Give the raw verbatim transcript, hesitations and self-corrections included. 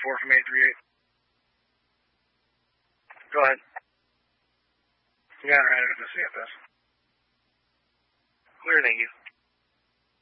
four from eight three eight. Go ahead. Yeah, right, it's the C F S. Clear, thank you.